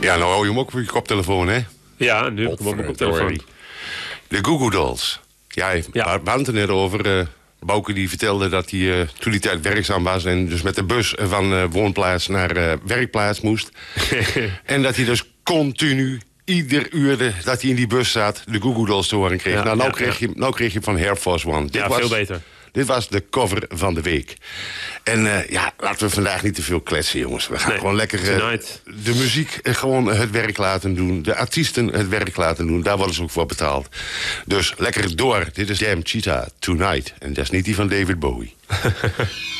Ja, nou hou je hem ook op je koptelefoon, hè? Ja, nu heb ik hem ook op mijn telefoon. De Goo Goo Dolls. Ja, we hadden het er net over. Bouke die vertelde dat hij toen die tijd werkzaam was... en dus met de bus van woonplaats naar werkplaats moest. En dat hij dus continu, ieder uur dat hij in die bus zat... de Goo Goo Dolls te horen kreeg. Ja, nou kreeg je van Air Force One. Veel beter. Dit was de cover van de week. En laten we vandaag niet te veel kletsen, jongens. We gaan gewoon lekker de muziek gewoon het werk laten doen. De artiesten het werk laten doen. Daar worden ze ook voor betaald. Dus lekker door. Dit is Damn Cheetah Tonight. En dat is niet die van David Bowie.